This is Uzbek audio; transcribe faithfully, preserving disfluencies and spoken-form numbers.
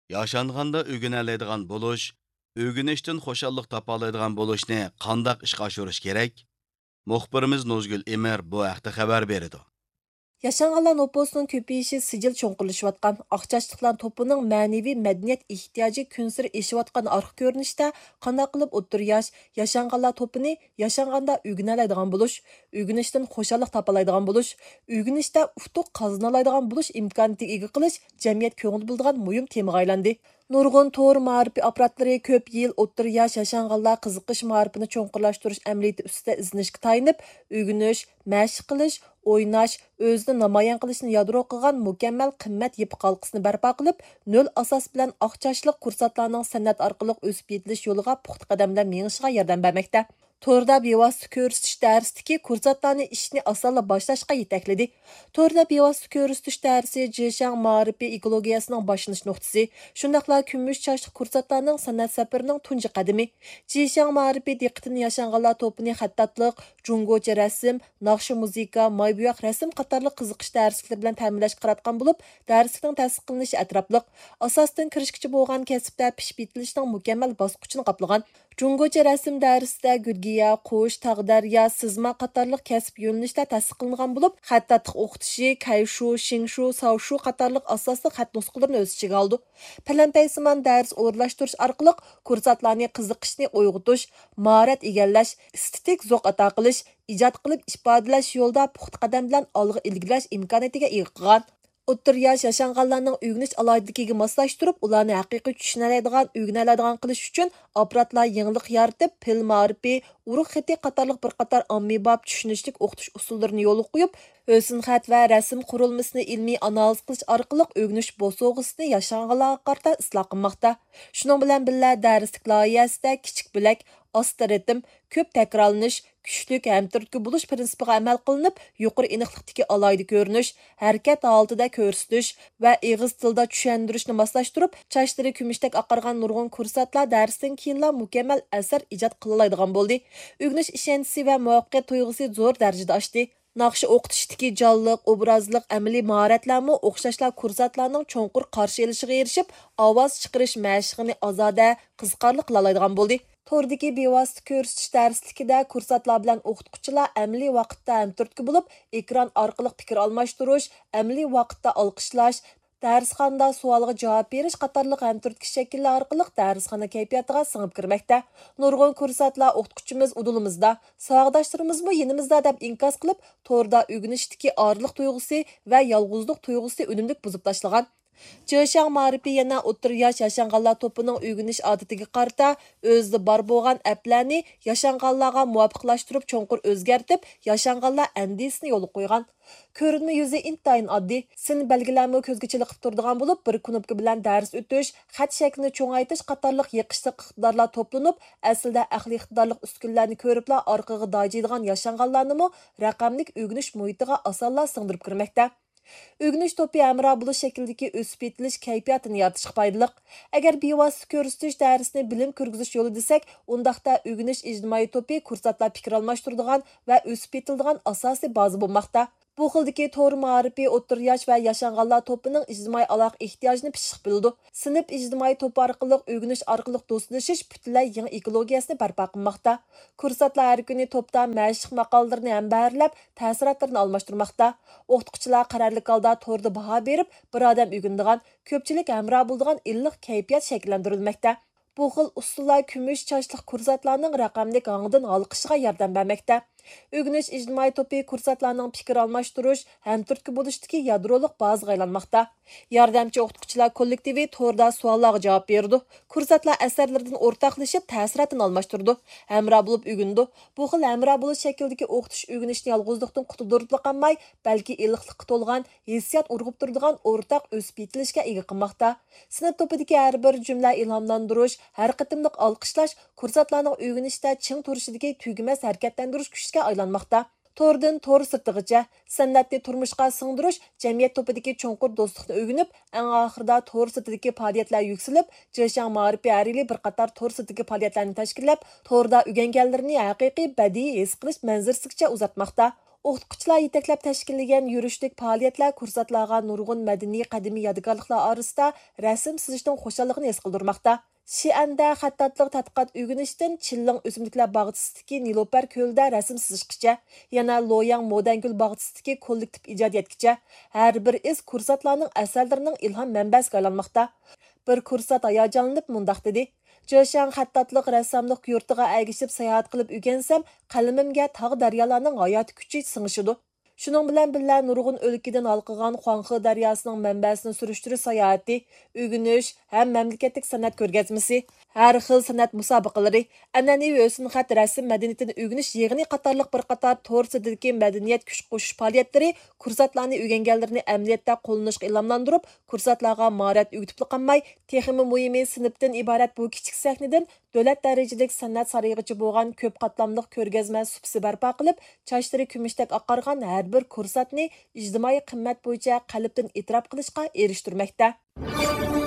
Yaşanganda ögünələydigan buluş, ögünüşdən xoşallıq tapalaydigan buluşni qandaq ishqa oshirish kerak? Muxbirimiz Nozgul Emir bu haqda xabar berdi. Yaşanğanlar noposunun köpəyişi sicil çoңqurlaşıyotqan, Aqçaşlıqlar topuning ma'naviy madaniyat ehtiyoji kunsiri eshivyotqan arxa ko'rinishda qanday qilib o'ttir yosh yaşanğanlar topini yaşanğanda o'rganalaydigan bo'lish, o'rganishdan xushalliq topalaydigan bo'lish, o'rganishda utuq qozonalaydigan bo'lish imkoniyatiga ega qilish jamiyat ko'ngil bildigan muhim temaga aylandi. Nurg'un to'r ma'rifiy aparatlari ko'p yil o'ttir yosh yaşanğanlar qiziqish ma'rifini cho'nqurlashtirish amaliyoti ustida izinishga tayinib, o'rganish, mashq qilish, o'ynash, o'zini namoyon qilishni yadro qilgan mukammal qimmat yip qalqisini barpo qilib, nol asos bilan oqchashliq kursatlarning san'at orqali o'sib yetilish yo'liga puxta qadamlar menishiga yordam bermoqda. To'rda bevosita ko'rsatish darsidagi kursatlarni ishni osonla boshlashga yetakladi. To'rda bevosita ko'rsatish darsi Jishang ma'rifiy ekologiyasining boshlanish nuqtasi, shundaqla kumush chashli kursatlarning san'at safarining tunji qadami. Jishang ma'rifiy diqqatini yashanganlar to'pini xattatliq, jungocha rasm, naqshi muzika, maybuyoq rasm qatorli qiziqish darsliklar bilan ta'minlash qaratgan bo'lib, darslikning tasdiq qilinishi atrofliq, asosdan kirishkichi bo'lgan kasbda pishib yetilishning mukammal bosqichini qoplagan. Jungocha rasm darsida gulgiya, qush, tag'darya, sizma qatorliq kasb yo'nalishlar tasdiqlangan bo'lib, xattatliq o'qitishi, kayshu, shingshu, savshu qatorliq asosli xat nusxalarini o'z ichiga oldi. Palanpaysimon dars o'rlashtirish orqali kursatlarni qiziqishni uyg'otish, mahorat egallash, estetik zo'q ato qilish, ijod qilib ifodalash yo'lida puxta qadam bilan olg'a ilgirlash imkoniyatiga ega qilgan. O'ttir yosh yaşanğanlarning o'rganish alohidaligiga moslashtirib, ularni haqiqiy tushunadigan, o'rganadigan qilish uchun apparatlar yangilik yaratib, pil ma'rifi, urug' xati qatorliq bir qator ommabop tushunishlik o'qitish usullarini yo'lga qo'yib, o'sin xat va rasm qurilmasini ilmiy analiz qilish orqali o'rganish bosog'isini yaşanğanlarga qarata isloh qilmoqda. Shuning bilan birga darslik loyihasida kichik bilak, asta ritm, ko'p takrorlanish, kuchlik hamtirki bo'lish prinsipiga amal qilinib, yuqori aniqlikdagi alohida ko'rinish, harakat holatida ko'rsatish va eg'iz tilda tushuntirishni moslashtirib, chachlari kumushdek oqargan nurg'un kursatlar darsdan keyinla mukammal asar ijod qilinadigan bo'ldi. O'rganish ishonchi va muvaffaqiyat tuyg'usi zo'r darajada oshdi. Naqshi o'qitishdagi jonliq, obrazliq, amaliy mahoratlarmi o'xshashlar kursatlarning cho'nqur qarshi elishiga erishib, ovoz chiqarish mashqini ozoda, qiziqarli qila oladigan bo'ldi. Tordagi bevosita ko'rsatish darslikida kursatlar bilan o'qituvchilar amaliy vaqtda hamturtki bo'lib, ekran orqali fikr almashtirish, amaliy vaqtda olqishlash, darsxonada savolga javob berish qatorliq hamturtki shakllar orqali darsxona kayfiyatiga singib kirmoqda. Nurg'un kursatlar o'qituvchimiz udulimizda, savoldoshlarimiz yinimizda deb inkos qilib, to'rda o'rganishdagi orliq tuyg'usi va yolg'izlik tuyg'usi unumlik buzib tashlagan. Jishang ma'rifi yana o'ttir yosh yaşanğanlar topining o'rganish odatiga qarata o'zida bor bo'lgan aplarni yaşanğanlarga muvofiqlashtirib cho'nqur o'zgartib, yaşanğanlar andisini yo'lga qo'ygan. Ko'rinma yuzi intayin oddiy, sin belgilarni ko'zga chiliqib turadigan bo'lib, bir knopka bilan dars o'tish, xat shaklini cho'ngaytirish qatorliq yiqishli iqtidorlar to'planib, aslida aqliy iqtidorlik uskunlarni ko'ribla orqaga dojiydigan yaşanğanlarni raqamlik o'rganish muhitiga osonla singdirib kirmoqda. O'rganish to'pi amra bo'lish shaklidagi o'sib yetilish kayfiyatini yaratishga foydali. Agar bevosita ko'rsatish darsini bilim kirgizish yo'li desak, undaqda o'rganish ijtimoiy to'pi kursatlar fikr almashtiradigan va o'sib yetiladigan asosiy baza bo'lmoqda. Bu xildagi to'r ma'rifiy o'ttir yosh va yaşanğanlar topining ijtimoiy aloqa ehtiyojini pishib bildi. Sinf ijtimoiy to'p orqali o'rganish orqali do'stlashish butunlay yangi ekologiyasini barpo qilmoqda. Kursatlar har kuni to'pda mashq maqolalarini ham barlab, ta'sirotlarni almashtirmoqda. O'qituvchilar qarorli holda to'rda baho berib, bir odam o'rganadigan, ko'pchilik hamroh bo'ladigan illiq kayfiyat shakllantirilmoqda. Bu xil usullar kumush chashliq kursatlarning raqamli hangdan olqishiga yordam bermoqda. O'rganish ijtimoiy to'pi kursatlarning fikr almashtirish, hamturtki bo'lishdagi yadroliq bazaga aylanmoqda. Yordamchi o'qituvchilar kollektivi to'rda savollarga javob berdi. Kursatlar asarlaridan o'rtoqlashib, ta'sirotini almashtirdi. Hamroh bo'lib o'rgandi. Bu xil hamroh bo'lish shaklidagi o'qitish o'rganishni yolg'izlikdan qutuldirib qolmay, balki iliqlikqa to'lgan, hissiyot urg'ib turadigan o'rtoq o'sib yetilishga ega qilmoqda. Sinf to'pidagi har bir jumla ilhomlantirish, har qatimliq olqishlash kursatlarning o'rganishda ching turishidagi tugamas harakatlantirish kuchiga aylanmoqda. To'rdan to'r sirtig'icha san'atni turmushga singdirish, jamiyat to'pidagi cho'nqur do'stlikni o'rganib, eng oxirida to'r sirtidagi faoliyatlar yuksalib, Jishang ma'rifiy arili bir qator to'r sirtidagi faoliyatlarni tashkillab, to'rda o'rganganlarini haqiqiy badiiy his qilish manzarasigacha uzatmoqda. O'qituvchilar yeteklab tashkillagan yurishlik faoliyatlar kursatlarga nurg'un madaniy qadimiy yodgorliklar orasida rasm sizishning xo'shalligini his qildirmoqda. Shianda xattatliq tadqiqot o'rganishdan Chilling o'simliklar bog'chisidagi Nilofar ko'lida rasm sizishgacha, yana Loyang Modangul bog'chisidagi kollektiv ijodiyatgacha har bir iz kursatlarning asarlarining ilhom manbasiga aylanmoqda. Bir kursat hayajonlanib mundaq dedi: Jo'shan xattatliq rassamlik yurtiga agishib sayohat qilib o'rgansam, qalamimga tog' daryolarning hayot kuchi singishidi. Shuning bilan birga nurg'un o'lkadan halqagan Xuanxe daryosining manbasini surishtirish sayohati, o'rganish ham mamlakatlik san'at ko'rgazmasi, har xil san'at musobaqalari, an'anaviy o'sin xat rasm madaniyatini o'rganish yig'ini qatorliq bir qator to'g'risidagi madaniyat kuch qo'shish faoliyatlari kursatlarni o'rganganlarini amaliyotda qo'llanishga ilhomlantirib, kursatlarga mahorat o'rgatib qolmay, texmi muhimi sinfdan iborat bu kichik sahnadan davlat darajalik san'at saroyigacha bo'lgan ko'p qatlamli ko'rgazma supsi barpo qilib, chochlari kumushdek oqqargan har bir kursatni ijtimoiy qimmat bo'yicha qalbdan e'tirof qilishga erishtirmoqda.